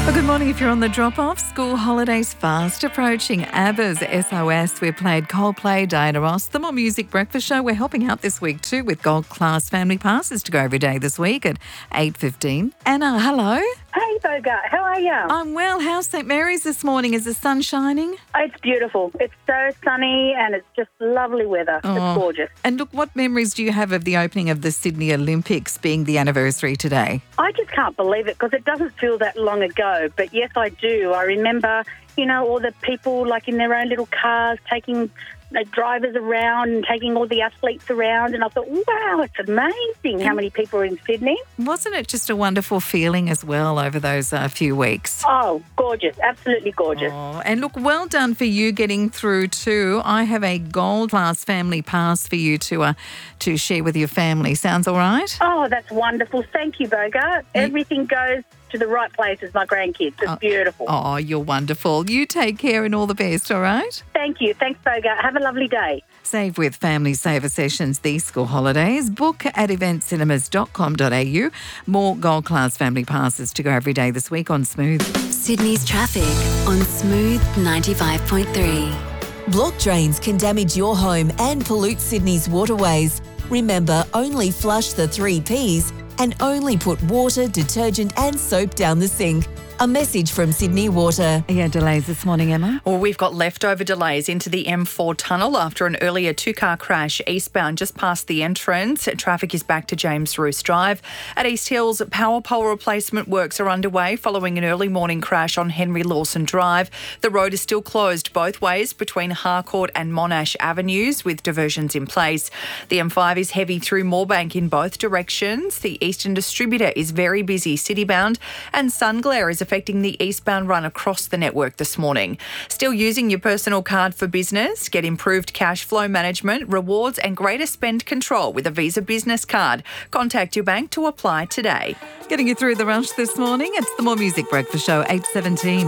Well, good morning. If you're on the drop-off, school holidays fast approaching. ABBA's SOS. We played Coldplay, Diana Ross. The More Music Breakfast Show. We're helping out this week too with Gold Class Family Passes to go every day this week at 8:15. Anna, hello. Hey, Bogart. How are you? I'm well. How's St Mary's this morning? Is the sun shining? It's beautiful. It's so sunny and it's just lovely weather. Oh. It's gorgeous. And look, what memories do you have of the opening of the Sydney Olympics being the anniversary today? I just can't believe it because it doesn't feel that long ago. But yes, I do. I remember, all the people like in their own little cars taking drivers around and taking all the athletes around. And I thought, wow, it's amazing how many people are in Sydney. Wasn't it just a wonderful feeling as well over those few weeks? Oh, gorgeous. Absolutely gorgeous. Oh, and look, well done for you getting through too. I have a Gold Class Family Pass for you to share with your family. Sounds all right? Oh, that's wonderful. Thank you, Bogart. Everything goes to the right places, my grandkids. It's beautiful. Oh, you're wonderful. You take care and all the best, all right? Thank you. Thanks, Bogart. Have a lovely day. Save with Family Saver Sessions these school holidays. Book at eventcinemas.com.au. More Gold Class Family Passes to go every day this week on Smooth. Sydney's traffic on Smooth 95.3. Block drains can damage your home and pollute Sydney's waterways. Remember, only flush the 3 Ps and only put water, detergent and soap down the sink. A message from Sydney Water. Yeah, delays this morning, Emma. Well, we've got leftover delays into the M4 tunnel after an earlier 2-car crash eastbound just past the entrance. Traffic is back to James Roos Drive. At East Hills, power pole replacement works are underway following an early morning crash on Henry Lawson Drive. The road is still closed both ways between Harcourt and Monash Avenues with diversions in place. The M5 is heavy through Moorebank in both directions. The Eastern Distributor is very busy citybound and sun glare is affecting the eastbound run across the network this morning. Still using your personal card for business? Get improved cash flow management, rewards and greater spend control with a Visa Business Card. Contact your bank to apply today. Getting you through the rush this morning. It's the More Music Breakfast Show, 8:17.